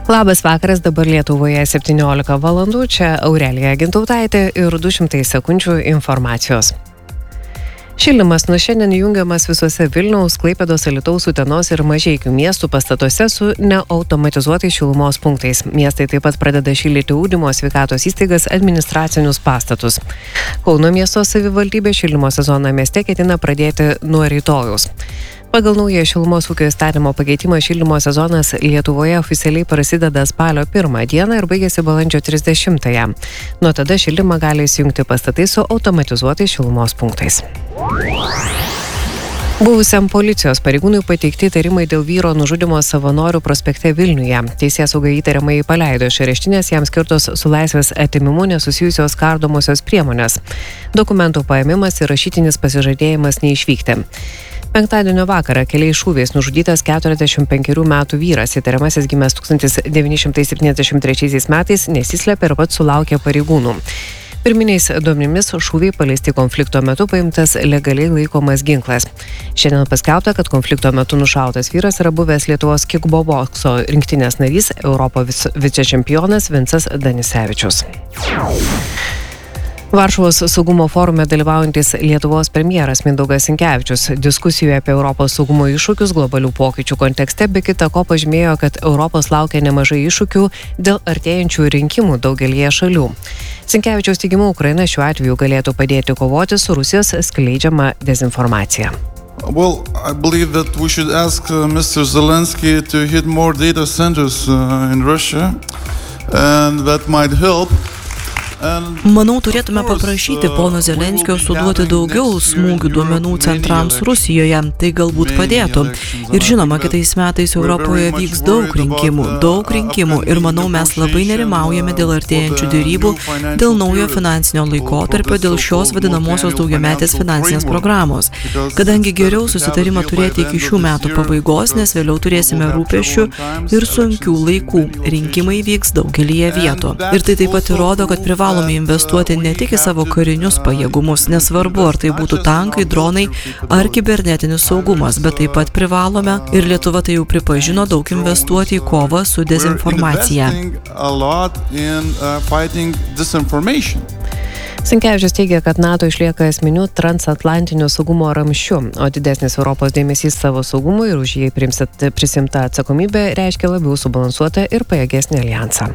Labas vakaras, dabar Lietuvoje 17 valandų, čia Aurelija Gintautaitė ir 200 sekundžių informacijos. Šildymas nuo šiandien jungiamas visuose Vilniaus, Klaipėdos, Alytaus, Utenos ir Mažeikių miestų pastatuose su neautomatizuotais šilumos punktais. Miestai taip pat pradeda šildyti ugdymo, sveikatos įstaigas, administracinius pastatus. Kauno miesto savivaldybė šildymo sezoną mieste ketina pradėti nuo rytojaus. Pagal naują šilumos ūkio įstatymo pakeitimą šildymo sezonas Lietuvoje oficialiai prasideda spalio 1 dieną ir baigėsi balandžio 30-ąją. Nuo tada šildymą gali įsijungti pastatai su automatizuotais šilumos punktais. Buvusiam policijos pareigūnui pateikti įtarimai dėl vyro nužudymo Savanorių prospekte Vilniuje. Teisėsauga įtariamai paleido iš areštinės, jam skirtos su laisvės atėmimu nesusijusios kardomosios priemonės. Dokumentų paėmimas ir rašytinis pasižadėjimas neišvykti. Penktadienio vakarą keliais šūviais nužudytas 45 metų vyras, įtariamasis gimęs 1973 metais, nesislėpė ir pats sulaukė pareigūnų. Pirminiais duomenimis šūviai paleisti konflikto metu paimtas legaliai laikomas ginklas. Šiandien paskelbta, kad konflikto metu nušautas vyras yra buvęs Lietuvos kikbokso rinktinės narys, Europos vicečempionas Vincas Danisevičius. Varšuvos saugumo forume dalyvaujantis Lietuvos premjeras Mindaugas Sinkevičius diskusijoje apie Europos saugumo iššūkius globalių pokyčių kontekste be kita ko pažymėjo, kad Europos laukia nemažai iššūkių dėl artėjančių rinkimų daugelyje šalių. Sinkevičiaus teigimu, Ukraina šiuo atveju galėtų padėti kovoti su Rusijos skleidžiama dezinformacija. Well, I believe that we should ask Mr. Zelensky to hit more data centers in Russia, and that might help. Manau, turėtume paprašyti pono Zelenskio suduoti daugiau smūgių duomenų centrams Rusijoje, tai galbūt padėtų. Ir žinoma, kitais metais Europoje vyks daug rinkimų ir manau, mes labai nerimaujame dėl artėjančių derybų, dėl naujo finansinio laikotarpio, dėl šios vadinamosios daugiametės finansinės programos. Kadangi geriau susitarimą turėti iki šių metų pabaigos, nes vėliau turėsime rūpesčių ir sunkių laikų. Rinkimai vyks daugelyje vietų. Ir tai taip pat įrodo, kad privalome investuoti ne tik į savo karinius pajėgumus, nesvarbu, ar tai būtų tankai, dronai ar kibernetinis saugumas, bet taip pat privalome, ir Lietuva tai jau pripažino, daug investuoti į kovą su dezinformacija. Sinkevičius teigia, kad NATO išlieka esminiu transatlantinio saugumo ramsčiu, o didesnis Europos dėmesys savo saugumui ir už jį prisimta atsakomybė reiškia labiau subalansuotą ir pajėgesnį aljansą.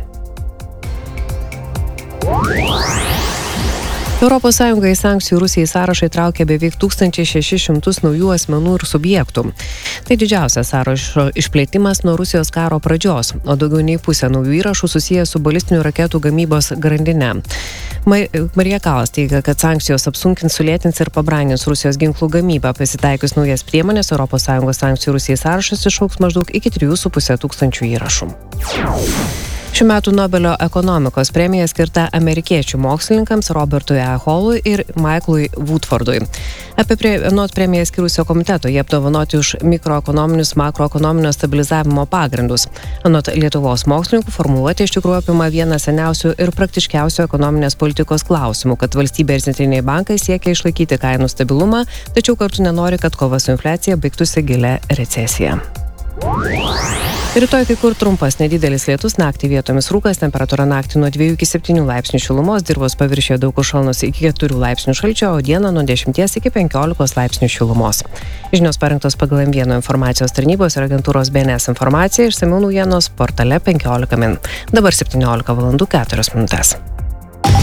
Europos Sąjunga į sankcijų Rusijai sąrašą įtraukė beveik 1600 naujų asmenų ir subjektų. Tai didžiausias sąrašo išplėtimas nuo Rusijos karo pradžios, o daugiau nei pusė naujų įrašų susiję su balistinių raketų gamybos grandine. Marija Kalas teigia, kad sankcijos apsunkins, sulėtins ir pabrangins Rusijos ginklų gamybą. Pasitaikius naujas priemonės, Europos Sąjungos sankcijų Rusijai sąrašas išaugs maždaug iki 3,5 tūkstančių įrašų. Šių metų Nobelio ekonomikos premija skirta amerikiečių mokslininkams Robertui A. Hallui ir Michaelui Woodfordui. Anot premiją skirusio komiteto jie apdovanoti už mikroekonominius, makroekonominio stabilizavimo pagrindus. Anot Lietuvos mokslininkų formuluotė iš tikrųjų apima vieną seniausių ir praktiškiausių ekonominės politikos klausimų, kad valstybė ir centriniai bankai siekia išlaikyti kainų stabilumą, tačiau kartu nenori, kad kova su infliacija baigtųsi gilia recesija. Rytoj kai kur trumpas nedidelis lietus, naktį vietomis rūkas, temperatūra naktį nuo 2 iki 7 laipsnių šilumos, dirvos paviršiuje daug kur šalnos iki 4 laipsnių šalčio, o dieną nuo 10 iki 15 laipsnių šilumos. Žinios parengtos pagal M1 informacijos tarnybos ir agentūros BNS informacija, išsamiau naujienos portale 15 min. Dabar 17 valandų 4 minutės.